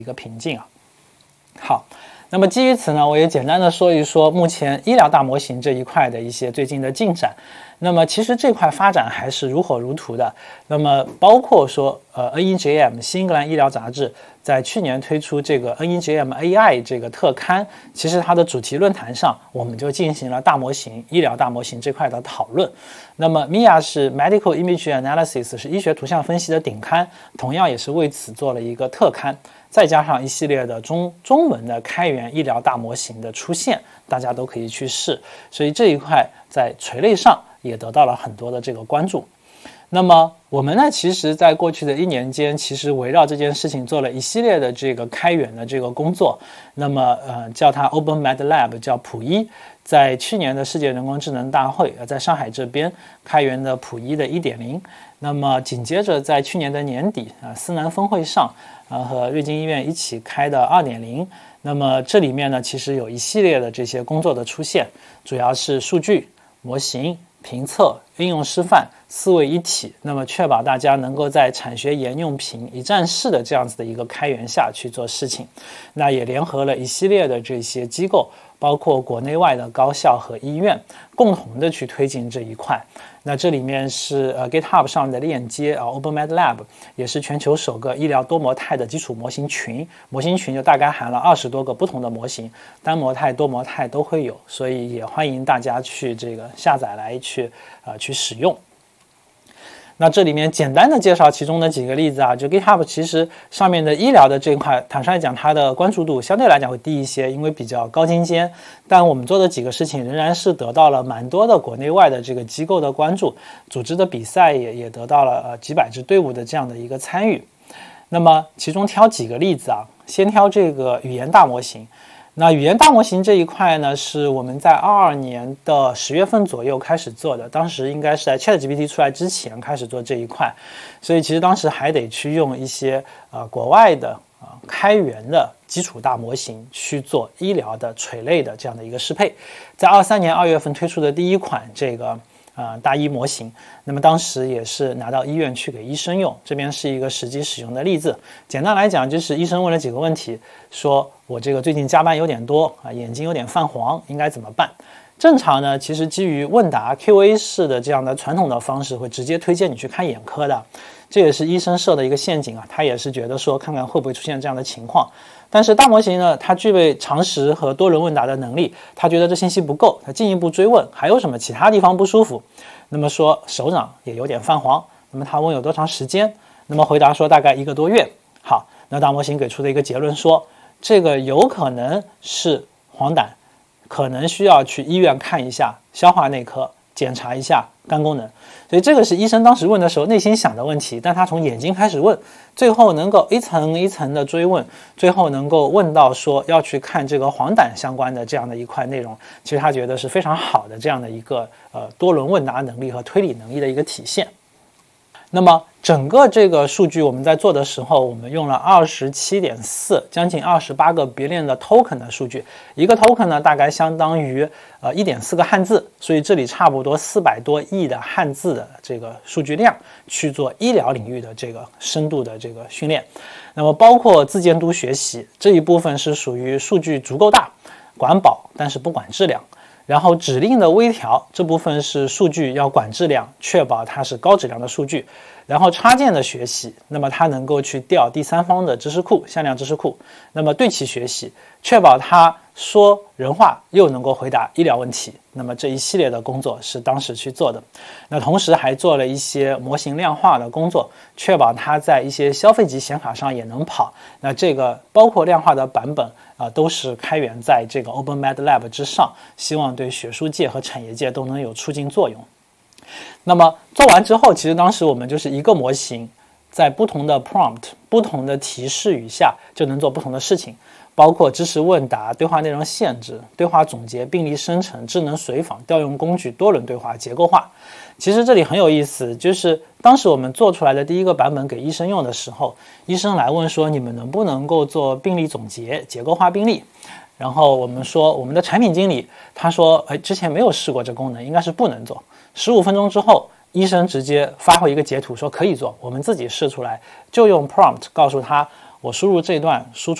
一个瓶颈啊。好，那么基于此呢，我也简单的说一说目前医疗大模型这一块的一些最近的进展。那么其实这块发展还是如火如荼的。那么包括说NEJM 新英格兰医疗杂志在去年推出这个 NEJM AI 这个特刊，其实它的主题论坛上我们就进行了大模型医疗大模型这块的讨论。那么 MIA 是 Medical Image Analysis 是医学图像分析的顶刊，同样也是为此做了一个特刊，再加上一系列的中文的开源医疗大模型的出现，大家都可以去试，所以这一块在垂类上也得到了很多的这个关注。那么我们呢，其实在过去的1年间，其实围绕这件事情做了一系列的这个开源的这个工作。那么叫它 Open Med Lab， 叫普医，在去年的世界人工智能大会在上海这边开源的普医的 1.0。那么紧接着在去年的年底思南峰会上和瑞金医院一起开的 2.0。那么这里面呢，其实有一系列的这些工作的出现，主要是数据、模型、评测、应用示范4位一体，那么确保大家能够在产学研用品一站式的这样子的一个开源下去做事情。那也联合了一系列的这些机构，包括国内外的高校和医院，共同的去推进这一块。那这里面是GitHub 上的链接Open Med Lab 也是全球首个医疗多模态的基础模型群，模型群就大概含了20多个不同的模型，单模态、多模态都会有，所以也欢迎大家去这个下载来去使用。那这里面简单的介绍其中的几个例子就 GitHub 其实上面的医疗的这块，坦率讲它的关注度相对来讲会低一些，因为比较高精尖，但我们做的几个事情仍然是得到了蛮多的国内外的这个机构的关注，组织的比赛也得到了几百支队伍的这样的一个参与。那么其中挑几个例子先挑这个语言大模型。那语言大模型这一块呢，是我们在22年的10月份左右开始做的，当时应该是在 ChatGPT 出来之前开始做这一块，所以其实当时还得去用一些国外的开源的基础大模型去做医疗的垂类的这样的一个适配。在23年2月份推出的第一款这个大医模型，那么当时也是拿到医院去给医生用，这边是一个实际使用的例子。简单来讲，就是医生问了几个问题，说我这个最近加班有点多眼睛有点泛黄，应该怎么办？正常呢，其实基于问答 Q&A 式的这样的传统的方式，会直接推荐你去看眼科的，这也是医生设的一个陷阱他也是觉得说看看会不会出现这样的情况。但是大模型呢，它具备常识和多轮问答的能力，他觉得这信息不够，他进一步追问还有什么其他地方不舒服，那么说手掌也有点泛黄，那么他问有多长时间，那么回答说大概1个多月。好，那大模型给出的一个结论说，这个有可能是黄疸，可能需要去医院看一下消化内科，检查一下肝功能。所以这个是医生当时问的时候内心想的问题，但他从眼睛开始问，最后能够一层一层的追问，最后能够问到说要去看这个黄疸相关的这样的一块内容，其实他觉得是非常好的这样的一个多轮问答能力和推理能力的一个体现。那么整个这个数据我们在做的时候，我们用了27.4将近28个billion的 token 的数据，一个 token 呢大概相当于1.4个汉字，所以这里差不多400多亿的汉字的这个数据量去做医疗领域的这个深度的这个训练。那么包括自监督学习这一部分是属于数据足够大，管饱但是不管质量。然后指令的微调这部分是数据要管质量，确保它是高质量的数据。然后插件的学习，那么它能够去调第三方的知识库、向量知识库。那么对齐学习，确保它说人话又能够回答医疗问题。那么这一系列的工作是当时去做的。那同时还做了一些模型量化的工作，确保它在一些消费级显卡上也能跑。那这个包括量化的版本都是开源在这个 Open Med Lab 之上，希望对学术界和产业界都能有促进作用。那么做完之后，其实当时我们就是一个模型，在不同的 prompt 不同的提示语下就能做不同的事情，包括知识问答、对话内容限制、对话总结、病例生成、智能随访、调用工具、多轮对话、结构化。其实这里很有意思，就是当时我们做出来的第一个版本给医生用的时候，医生来问说你们能不能够做病例总结、结构化病例。然后我们说我们的产品经理他说之前没有试过这功能，应该是不能做。15分钟之后，医生直接发回一个截图说可以做，我们自己试出来，就用 prompt 告诉他我输入这段输出